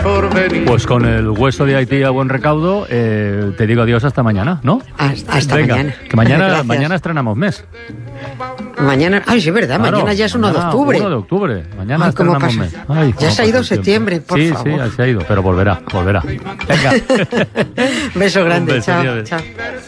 Pues con el hueso de Haití a buen recaudo, te digo adiós hasta mañana, ¿no? Hasta Venga, mañana. Que mañana estrenamos mes. Mañana, ay, sí, es verdad, Claro, mañana ya es 1 de octubre. 1 de octubre, mañana Ay, ¿cómo estrenamos pasa? mes. Ay, Ya se ha ido septiembre, por sí, favor. Sí, se ha ido, pero volverá. Venga. Beso grande, Un beso, chao, adiós. chao.